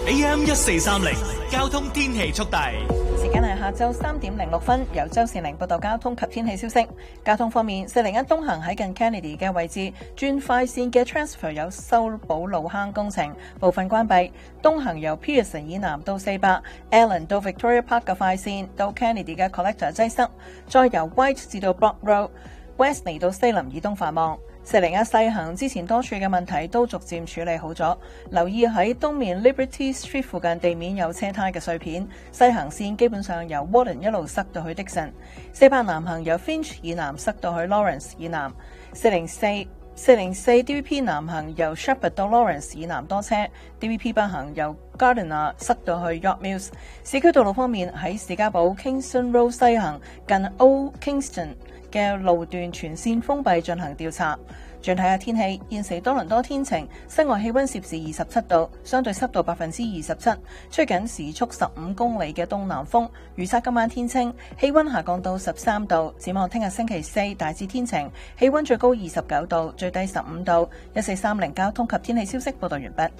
AM1430交通天氣速遞。 時間係下晝3點06分，由周善玲報道交通及天氣消息。交通方面，401東行喺近 Kennedy 嘅位置轉快線嘅 transfer 有修補路坑工程，部分關閉。東行由 Pearson 以南到400 Allen 到 Victoria Park 嘅快線到 Kennedy 嘅 collector 擠塞，再由 White 至到 Brock Road Wesley 到西林以東繁忙。401西行之前多處嘅問題都逐漸處理好咗，留意喺東面 Liberty Street 附近地面有車胎嘅碎片，西行線基本上由 Warden 一路塞到去 Dixon。400南行由 Finch 以南塞到去 Lawrence 以南。404 DVP 南行由 Shepherd 到 Lawrence 以南多車， DVP 北行由 Gardiner 塞到去 York Mills。市區道路方面，喺士嘉堡 Kingston Road 西行近 Old Kingston嘅路段全線封閉進行調查。轉睇下天氣，現時多倫多天晴，室外氣溫攝氏27度，相對濕度27%，吹緊時速15公里嘅東南風。預測今晚天清，氣溫下降到13度。展望聽日星期四大致天晴，氣溫最高29度，最低15度。1430交通及天氣消息報道完畢。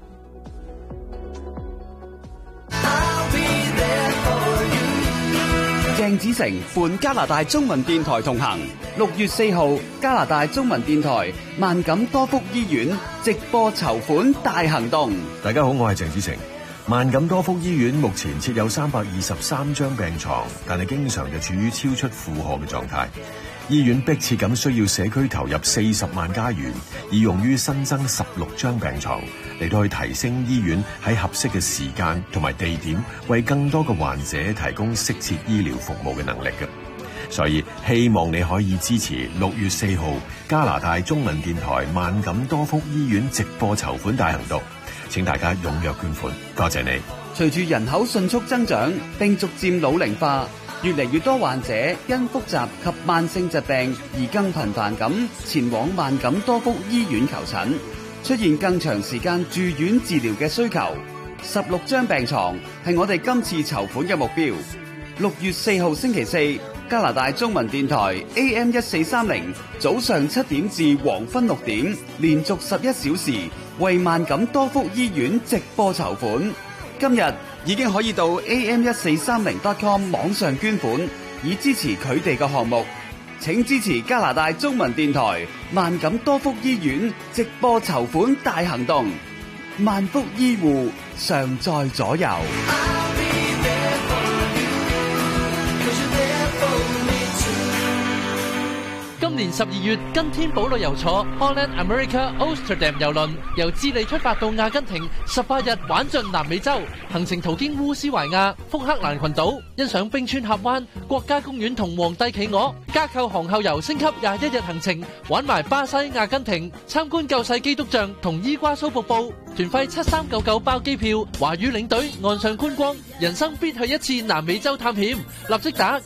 鄭子誠伴加拿大中文電台同行，6月4號加拿大中文電台萬錦多福醫院直播籌款大行動。 大家好，我係鄭子誠。萬錦多福醫院目前設有323張病床，但係經常就處於超出負荷嘅狀態。醫院迫切咁需要社區投入40萬加元，以用於新增16張病床，嚟到去提升醫院喺合適嘅時間同埋地點，為更多嘅患者提供適切醫療服務嘅能力嘅。所以希望你可以支持6月4號加拿大中文電台萬錦多福醫院直播籌款大行動，請大家踴躍捐款，多謝你。 隨住人口迅速增長並逐漸老齡化，越嚟越多患者因複雜及慢性疾病而更頻繁咁前往萬錦多福醫院求診，出現更長時間住院治療嘅需求。16張病床係我哋今次籌款嘅目標。6月4號星期四，加拿大中文電台 AM1430 早上7點至黃昏6點，連續11小時為萬錦多福醫院直播籌款。今日已經可以到 am1430.com 網上捐款，以支持佢哋嘅項目。請支持加拿大中文電台萬錦多福醫院直播籌款大行動。萬福醫護常在左右。 今年12月，跟天寶旅遊坐 Holland America Amsterdam 郵輪由智利出發到阿根廷，18日玩盡南美洲，行程途經烏斯懷亞、福克蘭群島，欣賞冰川峽灣、國家公園同皇帝企鵝，加購航後遊升級21日行程，玩埋巴西、阿根廷，參觀救世基督像同伊瓜蘇瀑布，團費7399包機票，華語領隊岸上觀光，人生必去一次南美洲探險，立即打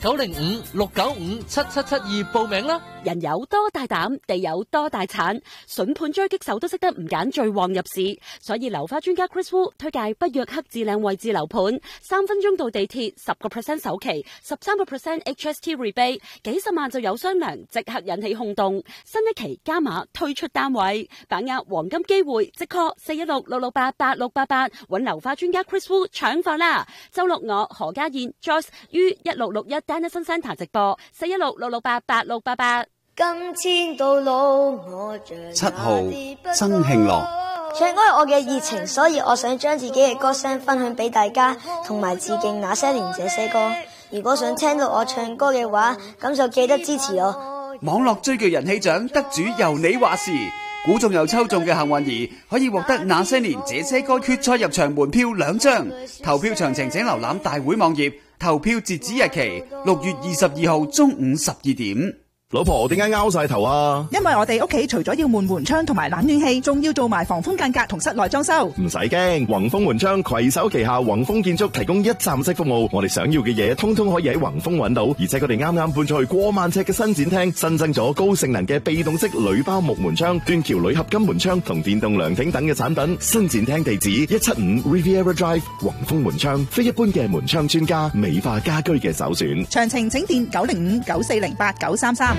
905-695-7772報名啦！ 人有多大膽，地有多大產，筍盤狙擊手都識得唔揀最旺入市，所以樓花專家 Chris Wu 推介不約克至靚位置樓盤，3分鐘到地鐵，10% 首期，13% HST rebate，幾十萬就有商量，即刻引起轟動。新一期加碼推出單位，把握黃金機會，即 call 416-668-8688，搵樓花專家 Chris Wu 搶貨啦！周六我何家燕 Joyce 於1661 Dennison Centre 直播，416-668-8688。 今天到老我 7號曾慶樂唱歌係我嘅熱情，所以我想將自己嘅歌聲分享俾大家，同埋致敬那些年這些歌。如果想聽到我唱歌嘅話，咁就記得支持我。 網絡最具人氣獎得主由你話事，估中又抽中嘅幸運兒可以獲得那些年這些歌決賽入場門票2張。投票詳情請瀏覽大會網頁，投票截止日期6月22號中午12點。 老婆，點解拗晒頭啊？ 因為我哋屋企除咗要換門窗同埋冷暖氣，仲要做埋防風間隔同室內裝修。 唔使驚，宏豐門窗攜手旗下宏豐建築提供一站式服務，我哋想要嘅嘢通通可以喺宏豐揾到，而且佢哋啱啱搬出去過萬尺嘅新展廳，新增咗高性能嘅被動式鋁包木門窗、斷橋鋁合金門窗同電動涼亭等嘅產品。新展廳地址175 Riviera Drive， 宏豐門窗，非一般嘅門窗專家，美化家居嘅首選。 詳情請電905-9408-933。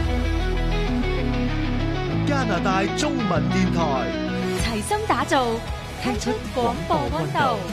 加拿大中文電台齊心打造，聽出廣播溫度。